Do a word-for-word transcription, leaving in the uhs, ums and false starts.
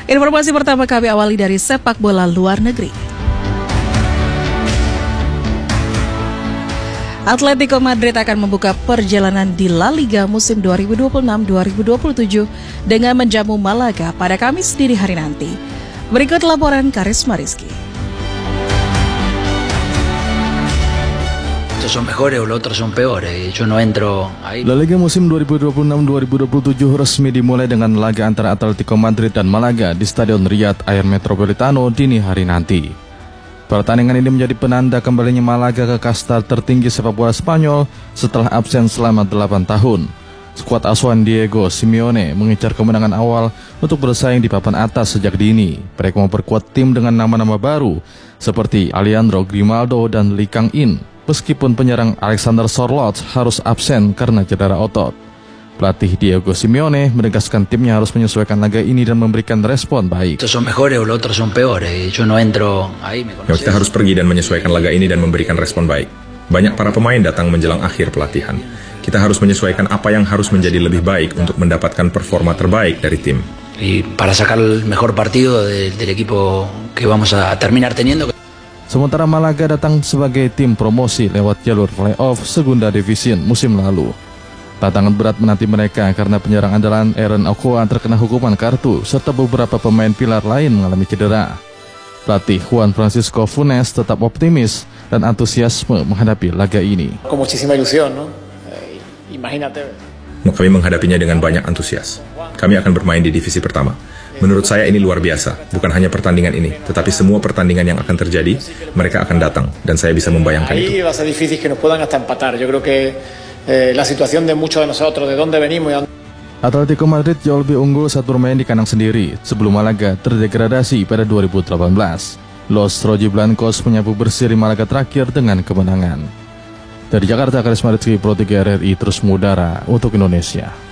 Informasi pertama kami awali dari sepak bola luar negeri. Atletico Madrid akan membuka perjalanan di La Liga musim dua ribu dua puluh enam dua ribu dua puluh tujuh dengan menjamu Malaga pada Kamis dini hari nanti. Berikut laporan Karisma Rizky. Son mejores o los otros son peores. Yo no entro ahí. La Liga musim dua ribu dua puluh enam dua ribu dua puluh tujuh resmi dimulai dengan laga antara Atletico Madrid dan Malaga di Stadion Riyadh Air Metropolitano dini hari nanti. Pertandingan ini menjadi penanda kembalinya Malaga ke kasta tertinggi sepak bola Spanyol setelah absen selama delapan tahun. Skuad asuhan Diego Simeone mengincar kemenangan awal untuk bersaing di papan atas sejak dini. Mereka memperkuat tim dengan nama-nama baru seperti Alejandro Grimaldo dan Lee Kang-in. Meskipun penyerang Alexander Sørloth harus absen karena cedera otot. Pelatih Diego Simeone menegaskan timnya harus menyesuaikan laga ini dan memberikan respon baik. Son mejores o los otros son peores. Yo no entro ahí. Ya, kita harus pergi dan menyesuaikan laga ini dan memberikan respon baik. Banyak para pemain datang menjelang akhir pelatihan. Kita harus menyesuaikan apa yang harus menjadi lebih baik untuk mendapatkan performa terbaik dari tim. Y para sacar el mejor partido del, del equipo que vamos a terminar teniendo. Sementara Malaga datang sebagai tim promosi lewat jalur playoff Segunda Division musim lalu. Tantangan berat menanti mereka karena penyerang andalan Aaron Ochoa terkena hukuman kartu serta beberapa pemain pilar lain mengalami cedera. Pelatih Juan Francisco Funes tetap optimis dan antusiasme menghadapi laga ini. Con muchísima ilusión, ¿no? Eh, imagínate. Kami menghadapinya dengan banyak antusias. Kami akan bermain di divisi pertama. Menurut saya ini luar biasa, bukan hanya pertandingan ini, tetapi semua pertandingan yang akan terjadi, mereka akan datang, dan saya bisa membayangkan itu. Ahí va a ser difícil que nos puedan hasta empatar. Yo creo que eh, la situación de muchos de nosotros, de dónde venimos y dónde... Atletico Madrid jauh lebih unggul saat bermain di kandang sendiri, sebelum Malaga terdegradasi pada dua ribu delapan belas. Los Rojiblancos menyapu bersih di Malaga terakhir dengan kemenangan. Dari Jakarta, Karisma Rizky, Pro tiga R R I terus mengudara untuk Indonesia.